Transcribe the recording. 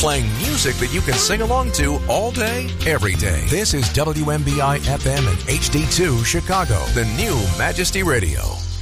playing music that you can sing along to all day, every day. This is WMBI FM and HD2 Chicago, the new Majesty Radio.